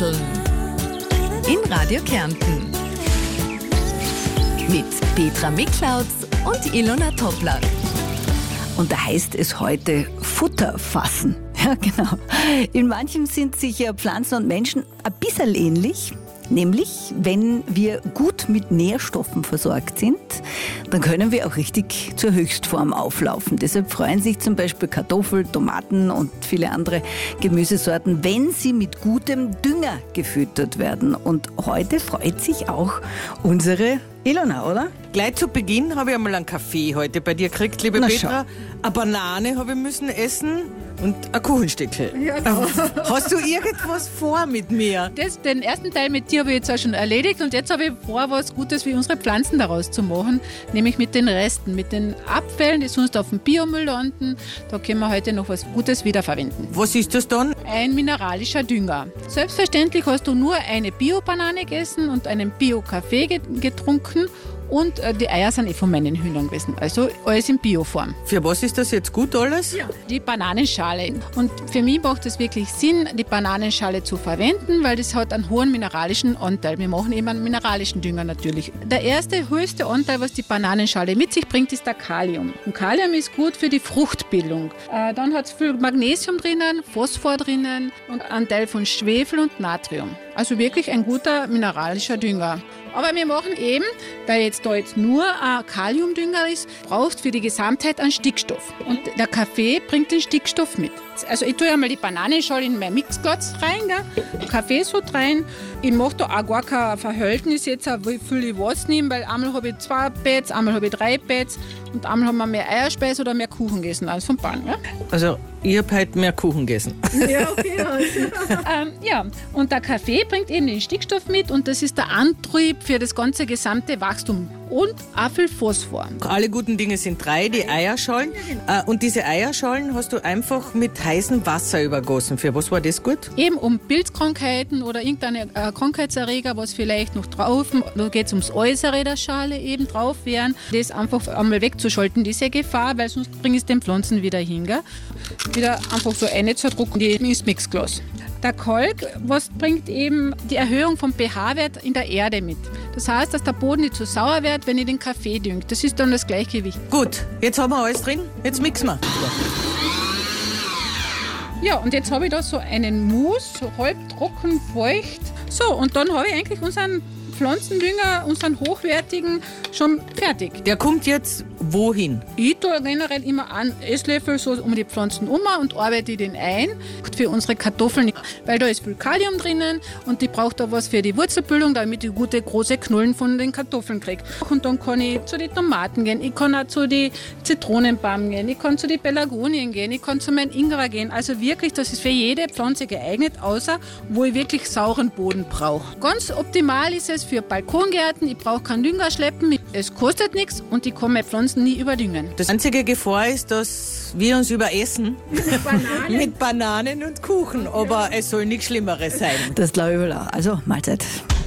Basteln. In Radio Kärnten. Mit Petra Miklautz und Ilona Toppler. Und da heißt es heute Futter fassen. Ja, genau. In manchem sind sich ja Pflanzen und Menschen ein bisschen ähnlich. Nämlich, wenn wir gut mit Nährstoffen versorgt sind, dann können wir auch richtig zur Höchstform auflaufen. Deshalb freuen sich zum Beispiel Kartoffeln, Tomaten und viele andere Gemüsesorten, wenn sie mit gutem Dünger gefüttert werden. Und heute freut sich auch unsere Ilona, oder? Gleich zu Beginn habe ich einmal einen Kaffee heute bei dir gekriegt, liebe Petra. Eine Banane habe ich müssen essen und ein Kuchenstückel. Ja, genau. Hast du irgendwas vor mit mir? Den ersten Teil mit dir habe ich jetzt auch schon erledigt und jetzt habe ich vor, was Gutes wie unsere Pflanzen daraus zu machen, nämlich mit den Resten, mit den Abfällen, die sonst auf dem Biomüll landen. Da können wir heute noch was Gutes wiederverwenden. Was ist das dann? Ein mineralischer Dünger. Selbstverständlich hast du nur eine Bio-Banane gegessen und einen Bio-Kaffee getrunken. Und die Eier sind von meinen Hühnern gewesen. Also alles in Bioform. Für was ist das jetzt gut alles? Ja. Die Bananenschale. Und für mich macht es wirklich Sinn, die Bananenschale zu verwenden, weil das hat einen hohen mineralischen Anteil. Wir machen eben einen mineralischen Dünger natürlich. Der erste, höchste Anteil, was die Bananenschale mit sich bringt, ist der Kalium. Und Kalium ist gut für die Fruchtbildung. Dann hat es viel Magnesium drinnen, Phosphor drinnen und einen Teil von Schwefel und Natrium. Also wirklich ein guter mineralischer Dünger. Aber wir machen eben, weil jetzt da nur ein Kaliumdünger ist, braucht für die Gesamtheit einen Stickstoff. Und der Kaffee bringt den Stickstoff mit. Also ich tue einmal die Bananenschale in mein Mixglas rein, gell? Kaffeesud rein. Ich mache da auch gar kein Verhältnis jetzt, wie viel ich was nehme, weil einmal habe ich 2 Pads, einmal habe ich 3 Pads und einmal haben wir mehr Eierspeise oder mehr Kuchen gegessen als vom Bahn. Ja? Also ich habe heute mehr Kuchen gegessen. Ja, okay. Ja, und der Kaffee bringt eben den Stickstoff mit und das ist der Antrieb für das ganze gesamte Wachstum. Und auch viel Phosphor. Alle guten Dinge sind 3, die Eierschalen. Und diese Eierschalen hast du einfach mit heißem Wasser übergossen. Für was war das gut? Eben um Pilzkrankheiten oder irgendeine Krankheitserreger, was vielleicht noch drauf, da geht es ums Äußere der Schale eben drauf wären. Das einfach einmal wegzuschalten, diese Gefahr, weil sonst bringe ich es den Pflanzen wieder hin. Gell? Wieder einfach so einzudrucken ins Mixglas. Der Kalk, was bringt eben die Erhöhung vom pH-Wert in der Erde mit. Das heißt, dass der Boden nicht zu sauer wird, wenn ich den Kaffee dünge. Das ist dann das Gleichgewicht. Gut, jetzt haben wir alles drin, jetzt mixen wir. Ja, und jetzt habe ich da so einen Mousse, so halbtrocken, feucht. So, und dann habe ich eigentlich unseren Pflanzendünger, unseren hochwertigen, schon fertig. Der kommt jetzt wohin? Ich tue generell immer einen Esslöffel so um die Pflanzen und arbeite den ein für unsere Kartoffeln, weil da ist viel Kalium drinnen und die braucht da was für die Wurzelbildung, damit ich gute große Knollen von den Kartoffeln kriege. Und dann kann ich zu den Tomaten gehen, ich kann auch zu den Zitronenbaum gehen, ich kann zu den Pelargonien gehen, ich kann zu meinem Ingwer gehen. Also wirklich, das ist für jede Pflanze geeignet, außer wo ich wirklich sauren Boden brauche. Ganz optimal ist es für Balkongärten, ich brauche keinen Dünger schleppen, es kostet nichts und ich kann meine Pflanzen nie überdüngen. Das einzige Gefahr ist, dass wir uns überessen mit Bananen und Kuchen, aber es soll nichts Schlimmeres sein. Das glaube ich wohl auch. Also, Mahlzeit.